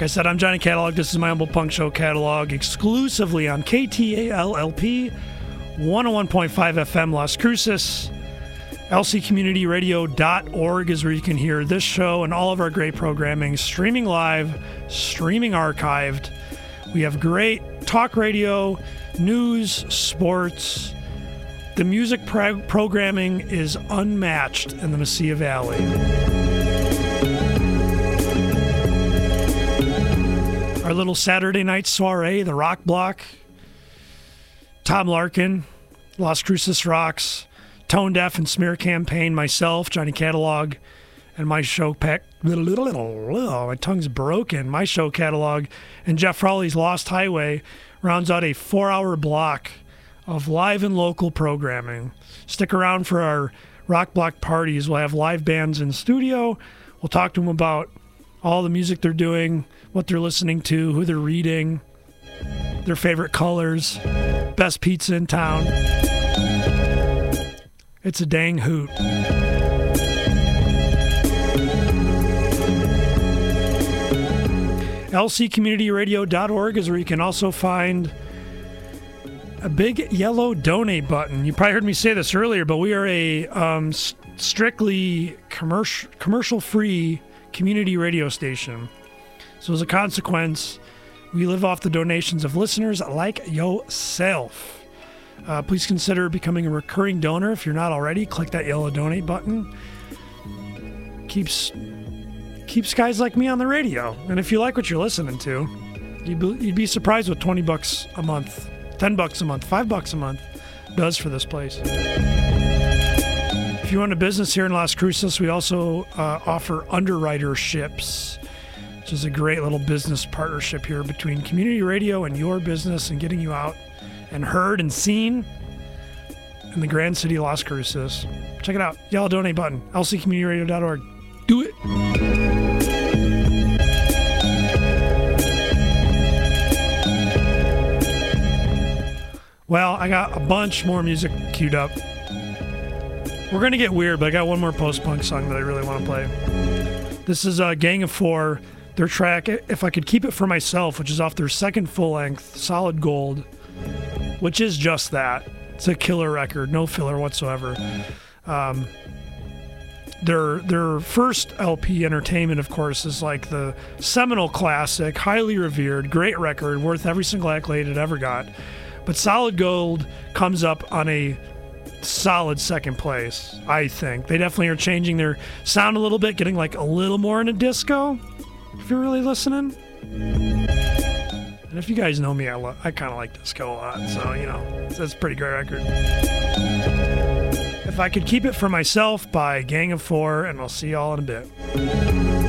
Like I said, I'm Johnny Catalog. This is my Humble Punk Show catalog exclusively on KTALLP 101.5 FM Las Cruces. LCCommunityRadio.org is where you can hear this show and all of our great programming, streaming live, streaming archived. We have great talk radio, news, sports. The music programming is unmatched in the Mesilla Valley. Our little Saturday night soiree, the Rock Block, Tom Larkin, Las Cruces Rocks, Tone Deaf and Smear Campaign, myself, Johnny Catalog, and my show my tongue's broken. My show catalog and Jeff Frawley's Lost Highway rounds out a 4-hour block of live and local programming. Stick around for our Rock Block parties. We'll have live bands in studio. We'll talk to them about all the music they're doing, what they're listening to, who they're reading, their favorite colors, best pizza in town. It's a dang hoot. LCCommunityRadio.org is where you can also find a big yellow donate button. You probably heard me say this earlier, but we are a strictly commercial-free community radio station. So as a consequence, we live off the donations of listeners like yourself. Please consider becoming a recurring donor if you're not already. Click that yellow donate button. Keeps guys like me on the radio. And if you like what you're listening to, you'd be surprised what $20 a month, $10 a month, $5 a month does for this place. If you run a business here in Las Cruces, we also offer underwriterships, which is a great little business partnership here between community radio and your business and getting you out and heard and seen in the grand city of Las Cruces. Check it out. Yellow donate button. LCCommunityRadio.org. Do it. Well, I got a bunch more music queued up. We're going to get weird, but I got one more post-punk song that I really want to play. This is Gang of Four. Their track, If I Could Keep It For Myself, which is off their second full-length, Solid Gold, which is just that. It's a killer record, no filler whatsoever. Their first LP, Entertainment, of course, is like the seminal classic, highly revered, great record, worth every single accolade it ever got. But Solid Gold comes up on a solid second place, I think. They definitely are changing their sound a little bit, getting like a little more into disco, if you're really listening. And if you guys know me, I kind of like disco a lot, so, you know, it's a pretty great record. If I Could Keep It For Myself by Gang of Four, and I'll see y'all in a bit.